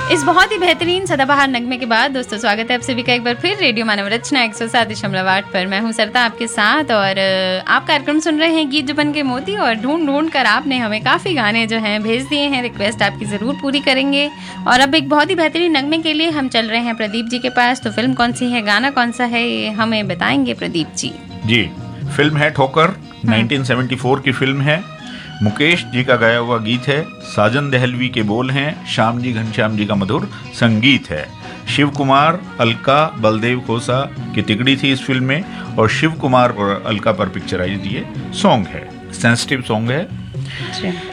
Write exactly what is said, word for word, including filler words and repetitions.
इस बहुत ही बेहतरीन सदाबहार नगमे के बाद दोस्तों स्वागत है आप सभी का एक बार फिर रेडियो मानव रचना एक सौ सात दशमलव आठ पर। मैं हूं सरता आपके साथ और आप कार्यक्रम सुन रहे हैं गीत जो बन के मोती। और ढूंढ ढूंढ कर आपने हमें काफ़ी गाने जो हैं भेज दिए हैं, रिक्वेस्ट आपकी ज़रूर पूरी करेंगे। और अब एक बहुत ही बेहतरीन नगमे के लिए हम चल रहे हैं प्रदीप जी के पास। तो फिल्म कौन सी है, गाना कौन सा है, ये हमें बताएंगे प्रदीप जी। जी, फिल्म है ठोकर, नाइनटीन सेवेंटी फोर की फिल्म है। मुकेश जी का गाया हुआ गीत है, साजन दहलवी के बोल हैं, श्याम जी घनश्याम जी का मधुर संगीत है। शिव कुमार, अलका, बलदेव खोसा की तिकड़ी थी इस फिल्म में और शिव कुमार और अलका पर पिक्चराइज ये सॉन्ग है, सेंसिटिव सॉन्ग है।